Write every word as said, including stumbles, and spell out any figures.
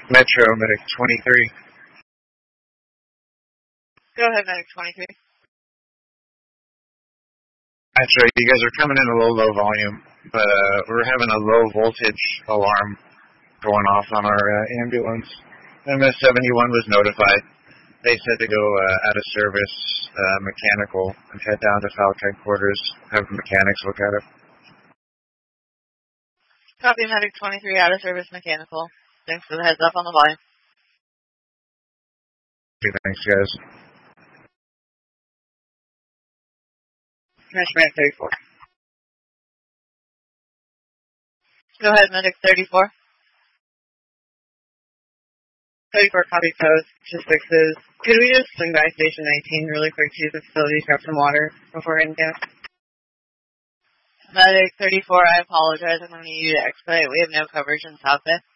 Metro, Medic twenty-three. Go ahead, Medic twenty-three. Metro, you guys are coming in a low, low volume, but uh, we're having a low voltage alarm going off on our uh, ambulance. M S seventy-one was notified. They said to go uh, out of service uh, mechanical and head down to Falck headquarters, have mechanics look at it. Copy, Medic twenty-three, out of service mechanical. Thanks for the heads up on the volume. Okay, thanks, guys. Medic thirty-four. Go ahead, Medic thirty-four. thirty-four, copy post. Just fixes. Could we just swing by Station nineteen really quick to use the facility to grab some water before heading down? Medic thirty-four, I apologize. I'm going to need you to expedite. We have no coverage in South Bay.